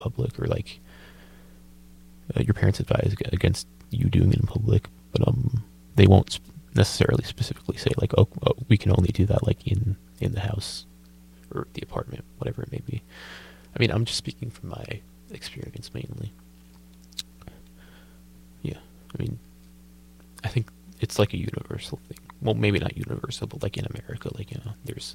public, or like your parents advise against you doing it in public, but they won't necessarily specifically say like, oh, we can only do that like in the house or the apartment, whatever it may be. I mean, I'm just speaking from my experience mainly. Yeah, I mean, I think it's like a universal thing. Well, maybe not universal, but like in America, like, there's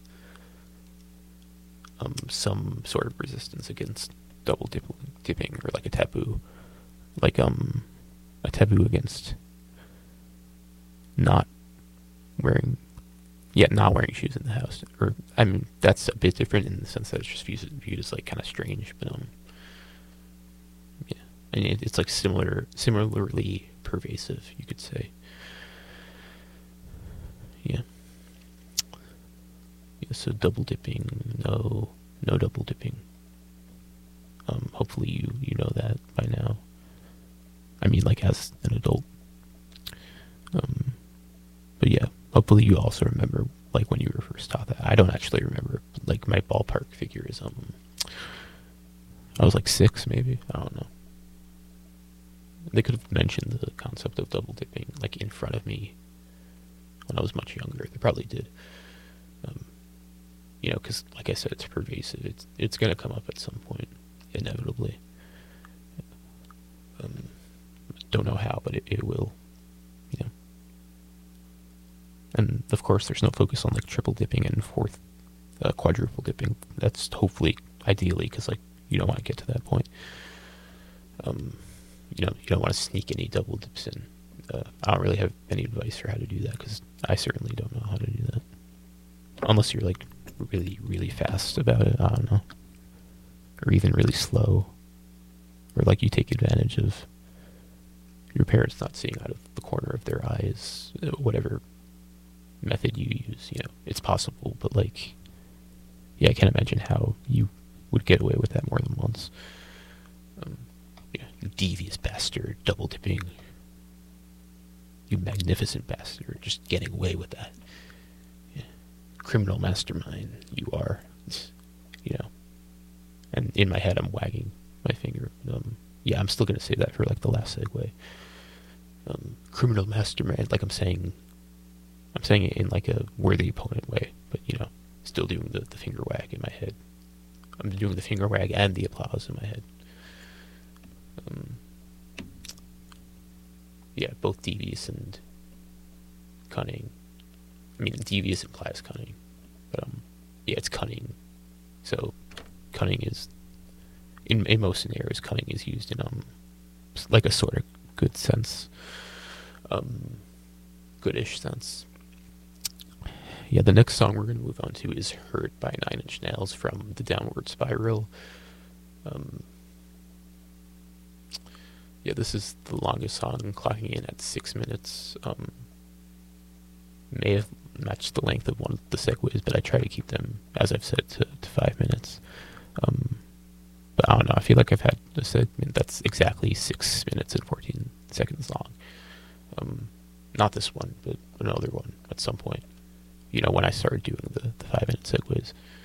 some sort of resistance against double dipping, or like a taboo, like a taboo against not wearing, not wearing shoes in the house. Or, I mean, that's a bit different in the sense that it's just viewed as like kind of strange, but yeah, and it's like similarly pervasive, you could say. Yeah. Yeah, so double dipping, no double dipping. Hopefully you know that by now. I mean, like, as an adult. But yeah, hopefully you also remember like when you were first taught that. I don't actually remember. Like, my ballpark figure is I was like 6 maybe. I don't know. They could have mentioned the concept of double dipping like in front of me when I was much younger. They probably did. Because like I said, it's pervasive. It's gonna come up at some point, inevitably. Don't know how, but it will. And of course, there's no focus on like triple dipping and quadruple dipping. That's hopefully, ideally, because like you don't want to get to that point. You don't want to sneak any double dips in. I don't really have any advice for how to do that, because I certainly don't know how to do that. Unless you're like really, really fast about it, I don't know. Or even really slow. Or like you take advantage of your parents not seeing out of the corner of their eyes, whatever method you use, it's possible, but like, yeah, I can't imagine how you would get away with that more than once. You devious bastard, double dipping. You magnificent bastard, just getting away with that. Yeah. Criminal mastermind, you are. And in my head, I'm wagging my finger. Yeah, I'm still gonna say that for like the last segue. Criminal mastermind, like I'm saying it in like a worthy opponent way, but still doing the finger wag in my head. I'm doing the finger wag and the applause in my head. Yeah, both devious and cunning. I mean, devious implies cunning, but yeah, it's cunning. So, cunning is in most scenarios, cunning is used in like a sort of good sense, goodish sense. Yeah, the next song we're going to move on to is Hurt by Nine Inch Nails from The Downward Spiral. Yeah, this is the longest song, clocking in at 6 minutes. May have matched the length of one of the segues, but I try to keep them, as I've said, to 5 minutes. But I don't know, I feel like I've had a segment that's exactly 6 minutes and 14 seconds long. Not this one, but another one at some point. When I started doing the 5 minute segues.